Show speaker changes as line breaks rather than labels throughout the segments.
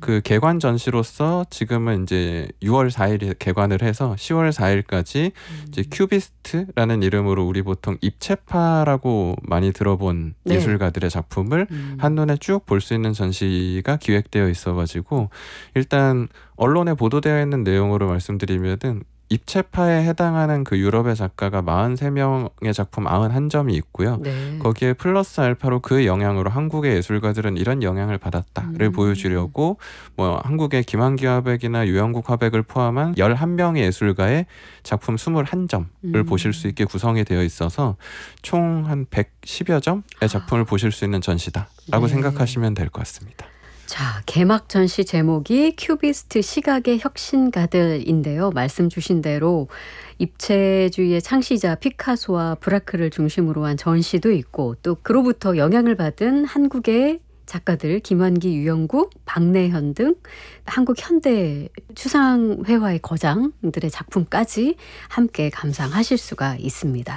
그 개관 전시로서 지금은 이제 6월 4일에 개관을 해서 10월 4일까지 이제 큐비스트라는 이름으로 우리 보통 입체파라고 많이 들어본
네.
예술가들의 작품을 한눈에 쭉 볼 수 있는 전시가 기획되어 있어가지고 일단 언론에 보도되어 있는 내용으로 말씀드리면은 입체파에 해당하는 그 유럽의 작가가 43명의 작품 91점이 있고요.
네.
거기에 플러스 알파로 그 영향으로 한국의 예술가들은 이런 영향을 받았다를 보여주려고 뭐 한국의 김한기 화백이나 유영국 화백을 포함한 11명의 예술가의 작품 21점을 보실 수 있게 구성이 되어 있어서 총 한 110여 점의 작품을 보실 수 있는 전시다라고
네.
생각하시면 될 것 같습니다.
자, 개막 전시 제목이 큐비스트 시각의 혁신가들인데요. 말씀 주신 대로 입체주의의 창시자 피카소와 브라크를 중심으로 한 전시도 있고 또 그로부터 영향을 받은 한국의 작가들 김환기, 유영국, 박내현 등 한국 현대 추상회화의 거장들의 작품까지 함께 감상하실 수가 있습니다.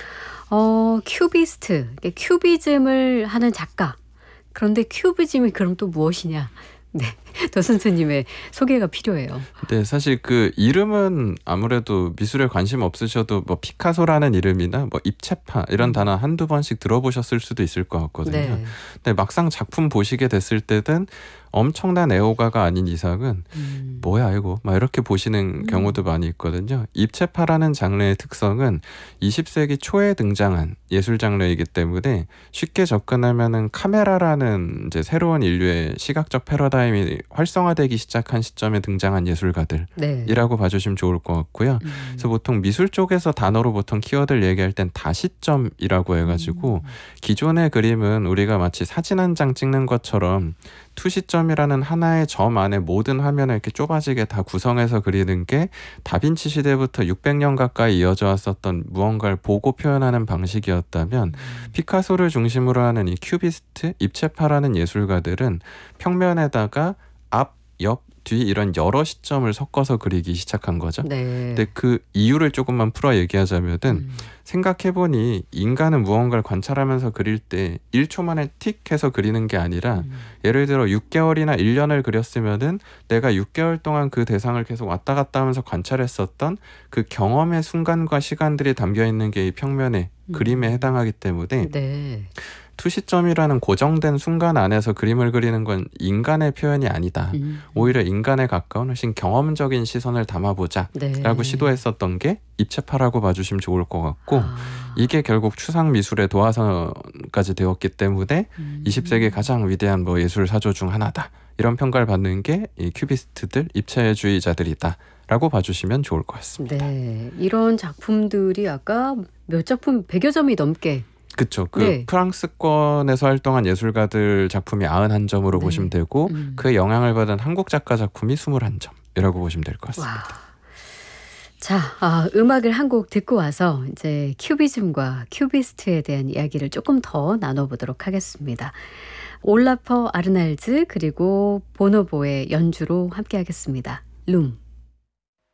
큐비스트, 큐비즘을 하는 작가. 그런데 큐비즘이 그럼 또 무엇이냐? 네, 도슨스님의 소개가 필요해요.
네, 사실 그 이름은 아무래도 미술에 관심 없으셔도 뭐 피카소라는 이름이나 뭐 입체파 이런 단어 한두 번씩 들어보셨을 수도 있을 것 같거든요.
네.
근데 막상 작품 보시게 됐을 때는 엄청난 애호가가 아닌 이상은 뭐야 이거 막 이렇게 보시는 경우도 많이 있거든요. 입체파라는 장르의 특성은 20세기 초에 등장한 예술 장르이기 때문에 쉽게 접근하면은 카메라라는 이제 새로운 인류의 시각적 패러다임이 활성화되기 시작한 시점에 등장한 예술가들이라고 봐주시면 좋을 것 같고요. 그래서 보통 미술 쪽에서 단어로 보통 키워드를 얘기할 땐 다시점이라고 해가지고 기존의 그림은 우리가 마치 사진 한 장 찍는 것처럼 투시점이라는 하나의 점 안에 모든 화면을 이렇게 좁아지게 다 구성해서 그리는 게 다빈치 시대부터 600년 가까이 이어져 왔었던 무언가를 보고 표현하는 방식이었다면 피카소를 중심으로 하는 이 큐비스트, 입체파라는 예술가들은 평면에다가 앞, 옆, 뒤 이런 여러 시점을 섞어서 그리기 시작한 거죠.
네.
근데 그 이유를 조금만 풀어 얘기하자면은 생각해보니 인간은 무언가를 관찰하면서 그릴 때 1초 만에 틱 해서 그리는 게 아니라 예를 들어 6개월이나 1년을 그렸으면은 내가 6개월 동안 그 대상을 계속 왔다 갔다 하면서 관찰했었던 그 경험의 순간과 시간들이 담겨있는 게 이 평면의 그림에 해당하기 때문에
네.
투시점이라는 고정된 순간 안에서 그림을 그리는 건 인간의 표현이 아니다. 오히려 인간에 가까운 훨씬 경험적인 시선을 담아보자 라고 시도했었던 게 입체파라고 봐주시면 좋을 것 같고 이게 결국 추상미술의 도화선까지 되었기 때문에 20세기 가장 위대한 뭐 예술 사조 중 하나다. 이런 평가를 받는 게 이 큐비스트들, 입체주의자들이다. 라고 봐주시면 좋을 것 같습니다.
네, 이런 작품들이 아까 몇 작품 100여 점이 넘게
그렇죠. 그 프랑스권에서 활동한 예술가들 작품이 91점으로 보시면 되고 그 영향을 받은 한국 작가 작품이 21점이라고 보시면 될 것 같습니다.
와. 자, 음악을 한 곡 듣고 와서 이제 큐비즘과 큐비스트에 대한 이야기를 조금 더 나눠보도록 하겠습니다. 올라퍼 아르날즈 그리고 보노보의 연주로 함께하겠습니다. 룸.